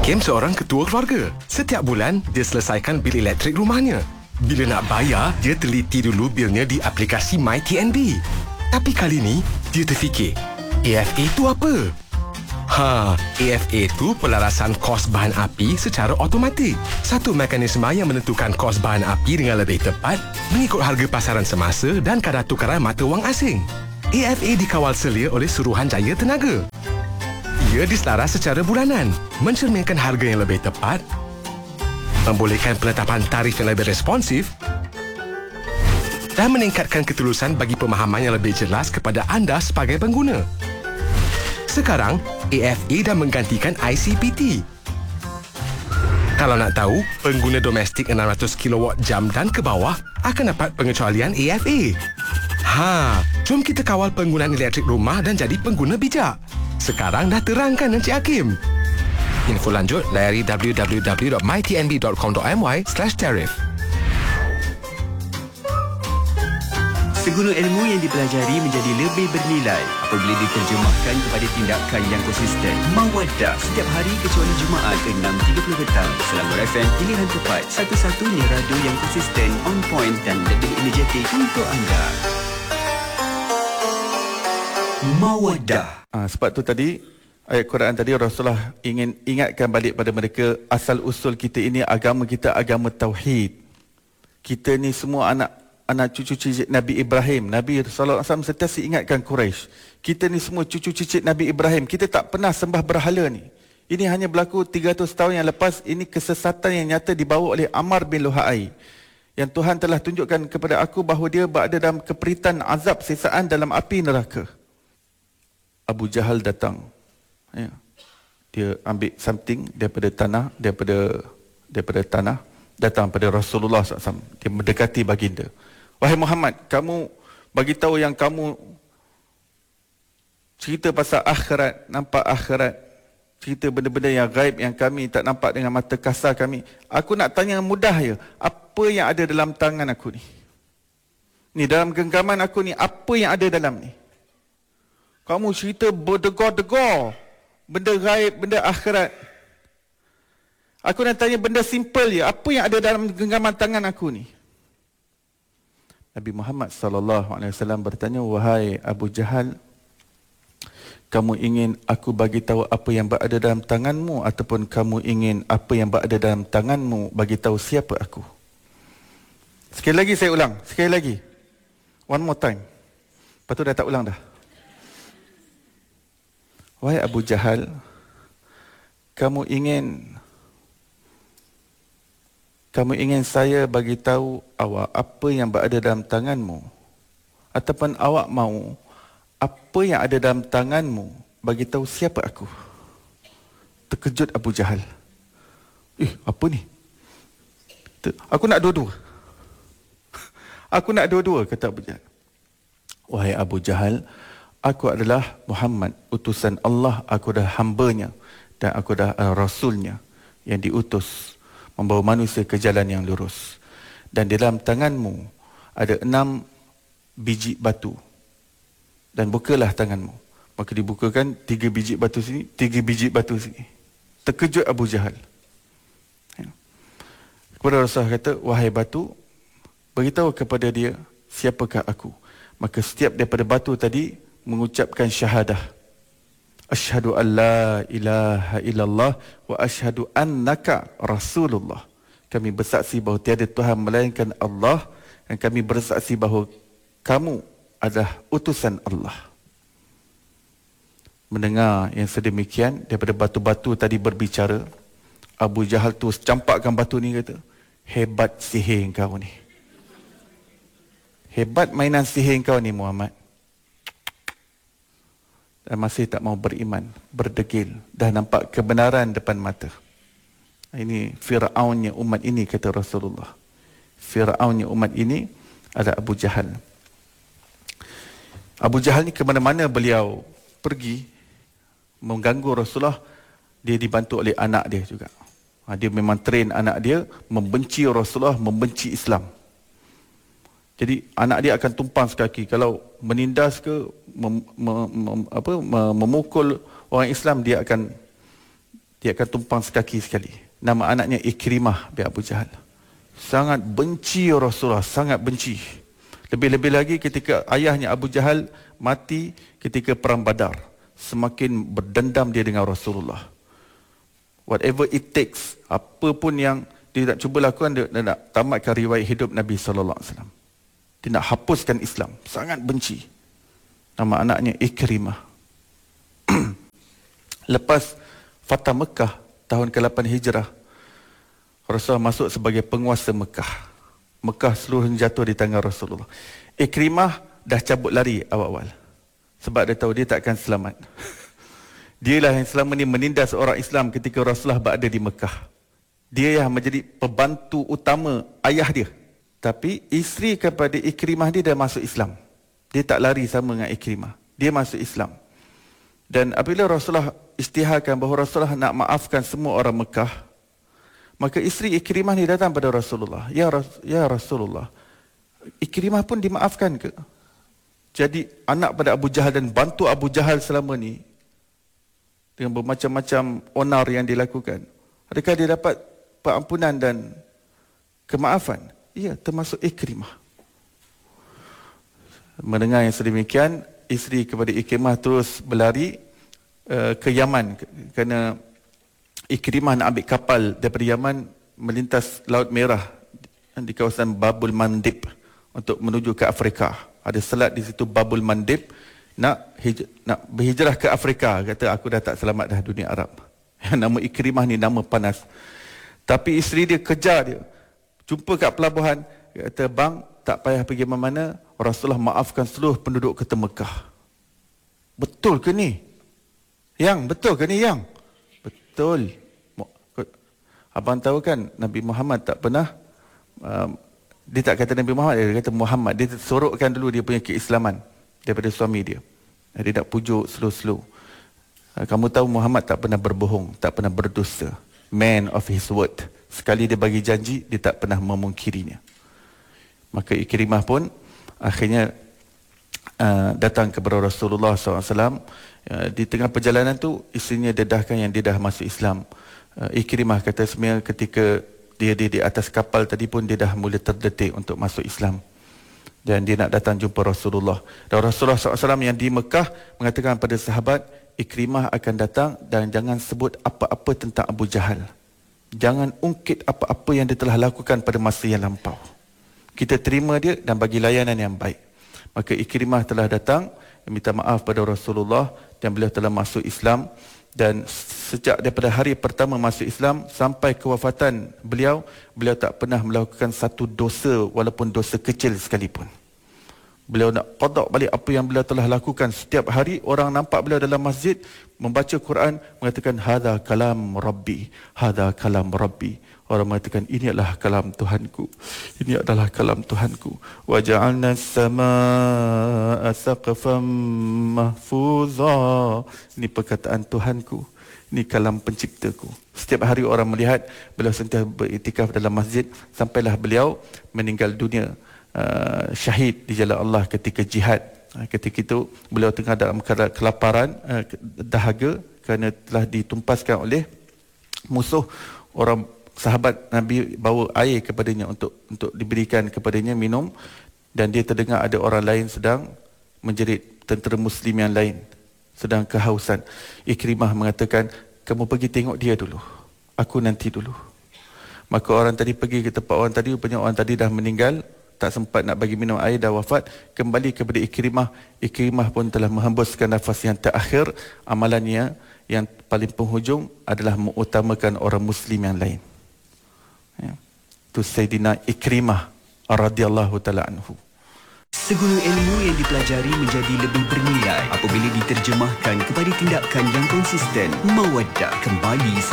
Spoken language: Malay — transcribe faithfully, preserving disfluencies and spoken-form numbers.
Hakim seorang ketua keluarga. Setiap bulan, dia selesaikan bil elektrik rumahnya. Bila nak bayar, dia teliti dulu bilnya di aplikasi MyTNB. Tapi kali ni, dia terfikir, A F A tu apa? Ha, A F A tu pelarasan kos bahan api secara automatik. Satu mekanisme yang menentukan kos bahan api dengan lebih tepat mengikut harga pasaran semasa dan kadar tukaran mata wang asing. A F A dikawal selia oleh Suruhanjaya Tenaga. Ia diselaras secara bulanan, mencerminkan harga yang lebih tepat, membolehkan penetapan tarif yang lebih responsif dan meningkatkan ketulusan bagi pemahaman yang lebih jelas kepada anda sebagai pengguna. Sekarang, A F A dah menggantikan I C P T. Kalau nak tahu, pengguna domestik enam ratus kilowatt jam dan ke bawah akan dapat pengecualian A F A. Ha, jom kita kawal penggunaan elektrik rumah dan jadi pengguna bijak. Sekarang dah terangkan Encik Hakim. Info lanjut, layari w w w dot my t n b dot com dot m y slash tarif. Segala ilmu yang dipelajari menjadi lebih bernilai apabila diterjemahkan kepada tindakan yang konsisten. Mawaddah setiap hari kecuali Jumaat enam tiga puluh petang. Selangor F M, pilihan tepat, satu-satunya radio yang konsisten, on point dan lebih energetik untuk anda. Mawaddah. Ha, sebab tu tadi ayat Quran tadi Rasulullah ingin ingatkan balik pada mereka, asal usul kita ini, agama kita agama tauhid. Kita ni semua anak anak cucu cicit Nabi Ibrahim. Nabi sallallahu alaihi wasallam sentiasa ingatkan Quraisy, kita ni semua cucu cicit Nabi Ibrahim. Kita tak pernah sembah berhala ni. Ini hanya berlaku tiga ratus tahun yang lepas. Ini kesesatan yang nyata dibawa oleh Ammar bin Luhai, yang Tuhan telah tunjukkan kepada aku bahawa dia berada dalam keperitan azab sisaan dalam api neraka. Abu Jahal datang, ya. Dia ambil something daripada tanah, daripada daripada tanah, datang pada Rasulullah sallallahu alaihi wasallam. Dia mendekati baginda. Wahai Muhammad, kamu bagi tahu yang kamu cerita pasal akhirat, nampak akhirat, cerita benda-benda yang gaib yang kami tak nampak dengan mata kasar kami. Aku nak tanya mudah ya, apa yang ada dalam tangan aku ni? Ni dalam genggaman aku ni, apa yang ada dalam ni? Kamu cerita berdegor-degor, benda gaib, benda akhirat. Aku nak tanya benda simple je, apa yang ada dalam genggaman tangan aku ni? Nabi Muhammad sallallahu alaihi wasallam bertanya, wahai Abu Jahal, kamu ingin aku bagi tahu apa yang berada dalam tanganmu, ataupun kamu ingin apa yang berada dalam tanganmu bagi tahu siapa aku? Sekali lagi saya ulang, sekali lagi. One more time. Lepas tu dah tak ulang dah. Wahai Abu Jahal, kamu ingin kamu ingin saya bagi tahu awak apa yang berada dalam tanganmu, ataupun awak mahu apa yang ada dalam tanganmu bagi tahu siapa aku? Terkejut Abu Jahal. Eh, apa ni? Aku nak dua-dua. Aku nak dua-dua, kata Abu Jahal. Wahai Abu Jahal, aku adalah Muhammad, utusan Allah, aku adalah hambanya dan aku adalah rasulnya yang diutus membawa manusia ke jalan yang lurus. Dan di dalam tanganmu ada enam biji batu. Dan bukalah tanganmu. Maka dibukakan tiga biji batu sini, tiga biji batu sini. Terkejut Abu Jahal. Kepada Rasulullah kata, wahai batu, beritahu kepada dia siapakah aku. Maka setiap daripada batu tadi mengucapkan syahadah. Asyhadu an la ilaha illallah wa asyhadu annaka Rasulullah. Kami bersaksi bahawa tiada Tuhan melainkan Allah, dan kami bersaksi bahawa kamu adalah utusan Allah. Mendengar yang sedemikian, daripada batu-batu tadi berbicara, Abu Jahal tu campakkan batu ni, kata, hebat sihir kau ni. Hebat mainan sihir kau ni Muhammad. Dan masih tak mau beriman, berdegil, dah nampak kebenaran depan mata. Ini Fir'aunnya umat ini, kata Rasulullah. Fir'aunnya umat ini adalah Abu Jahal. Abu Jahal ni ke mana-mana beliau pergi mengganggu Rasulullah, dia dibantu oleh anak dia juga. Dia memang train anak dia membenci Rasulullah, membenci Islam. Jadi anak dia akan tumpang sekaki. Kalau menindas ke mem, mem, mem, apa, memukul orang Islam, dia akan dia akan tumpang sekaki sekali. Nama anaknya Ikrimah bin Abu Jahal. Sangat benci Rasulullah, sangat benci. Lebih-lebih lagi ketika ayahnya Abu Jahal mati ketika perang Badar, semakin berdendam dia dengan Rasulullah. Whatever it takes, apa pun yang dia nak cuba lakukan, dia, dia nak tamatkan riwayat hidup Nabi sallallahu alaihi wasallam. Dia nak hapuskan Islam, sangat benci. Nama anaknya Ikrimah. Lepas Fatah Mekah tahun ke lapan Hijrah, Rasulullah masuk sebagai penguasa Mekah. Mekah seluruhnya jatuh di tangan Rasulullah. Ikrimah dah cabut lari awal-awal, sebab dia tahu dia tak akan selamat. Dialah yang selama ni menindas orang Islam ketika Rasulullah berada di Mekah. Dia yang menjadi pembantu utama ayah dia. Tapi isteri kepada Ikrimah dia dah masuk Islam. Dia tak lari sama dengan Ikrimah. Dia masuk Islam. Dan apabila Rasulullah isytiharkan bahawa Rasulullah nak maafkan semua orang Mekah, maka isteri Ikrimah ni datang pada Rasulullah. Ya, Ras- ya Rasulullah, Ikrimah pun dimaafkan ke? Jadi anak pada Abu Jahal dan bantu Abu Jahal selama ni dengan bermacam-macam onar yang dilakukan, adakah dia dapat pengampunan dan kemaafan? Ya, termasuk Ikrimah. Mendengar yang sedemikian, isteri kepada Ikrimah terus berlari uh, ke Yaman, kerana Ikrimah nak ambil kapal daripada Yaman melintas Laut Merah di kawasan Babul Mandib untuk menuju ke Afrika. Ada selat di situ Babul Mandib, nak hij- nak berhijrah ke Afrika. Kata, aku dah tak selamat dah dunia Arab. Nama Ikrimah ni nama panas. Tapi isteri dia kejar dia. Jumpa kat pelabuhan, kata, bang, tak payah pergi mana-mana, Rasulullah maafkan seluruh penduduk kota Mekah. Betul ke ni? Yang, betul ke ni yang? Betul. Abang tahu kan Nabi Muhammad tak pernah, um, dia tak kata Nabi Muhammad, dia kata Muhammad. Dia sorokkan dulu dia punya keislaman daripada suami dia. Dia nak pujuk slow-slow. Kamu tahu Muhammad tak pernah berbohong, tak pernah berdosa. Man of his word. Sekali dia bagi janji, dia tak pernah memungkirinya. Maka Ikrimah pun akhirnya uh, datang kepada Rasulullah sallallahu alaihi wasallam. Uh, di tengah perjalanan tu, isterinya dedahkan yang dia dah masuk Islam. Uh, Ikrimah kata sebenarnya ketika dia, dia di atas kapal tadi pun dia dah mula terdetik untuk masuk Islam. Dan dia nak datang jumpa Rasulullah. Dan Rasulullah sallallahu alaihi wasallam yang di Mekah mengatakan pada sahabat, Ikrimah akan datang dan jangan sebut apa-apa tentang Abu Jahal. Jangan ungkit apa-apa yang dia telah lakukan pada masa yang lampau. Kita terima dia dan bagi layanan yang baik. Maka Ikrimah telah datang minta maaf pada Rasulullah dan beliau telah masuk Islam. Dan sejak daripada hari pertama masuk Islam sampai kewafatan beliau, beliau tak pernah melakukan satu dosa walaupun dosa kecil sekalipun. Beliau nak qada balik apa yang beliau telah lakukan. Setiap hari orang nampak beliau dalam masjid membaca Quran, mengatakan hadza kalam Rabbi, hadza kalam Rabbi. Orang mengatakan ini adalah kalam Tuhanku, ini adalah kalam Tuhanku. Wa ja'alna as-samaa'a saqfan mahfuza. Ini perkataan Tuhanku, ini kalam penciptaku. Setiap hari orang melihat beliau sentiasa beriktikaf dalam masjid sampailah beliau meninggal dunia uh, syahid di jalan Allah ketika jihad. Uh, ketika itu beliau tengah dalam keadaan kelaparan, uh, dahaga kerana telah ditumpaskan oleh musuh. Orang sahabat Nabi bawa air kepadanya untuk untuk diberikan kepadanya minum, dan dia terdengar ada orang lain sedang menjerit, tentera muslim yang lain sedang kehausan. Ikrimah mengatakan, kamu pergi tengok dia dulu, aku nanti dulu. Maka orang tadi pergi ke tempat orang tadi, rupanya orang tadi dah meninggal, tak sempat nak bagi minum air, dah wafat. Kembali kepada Ikrimah, Ikrimah pun telah menghembuskan nafas yang terakhir. Amalannya yang paling penghujung adalah mengutamakan orang muslim yang lain. Ya. Itu Sayyidina Ikrimah radhiyallahu ta'ala anhu. Segala ilmu yang dipelajari menjadi lebih bernilai apabila diterjemahkan kepada tindakan yang konsisten. Mawaddah kembali